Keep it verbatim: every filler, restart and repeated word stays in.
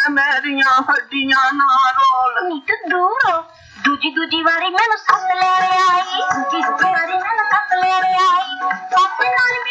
मेरिया हड्डियां ना रोल नी तो दूर हो दूजी दूजी वारी मैनू सस ले आई दूजी दूजी वारी मैनू सस ले आई सस नाल